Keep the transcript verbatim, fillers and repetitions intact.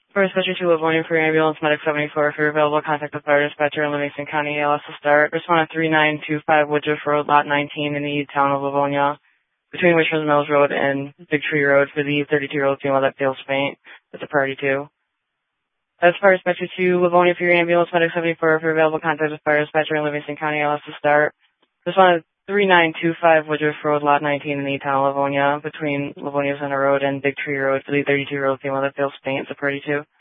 First Dispatcher to Livonia for Ambulance Medic seventy-four. If you're available, contact the fire dispatcher in Livingston County. A L S to start. Respond to three nine two five Woodruff Road, Lot nineteen in the town of Livonia, between Wishers Mills Road and Big Tree Road for the thirty-two-year-old female that fails faint. That's a priority two. As fire dispatcher to Livonia for your ambulance Medic seventy-four. If you're available, contact the fire dispatcher in Livingston County. A L S to start. Respond to three nine two five Woodruff Road, Lot nineteen in the town of Livonia, between Livonia Center Road and Big Tree Road for the thirty-two-year-old female that fails faint. It's a priority two.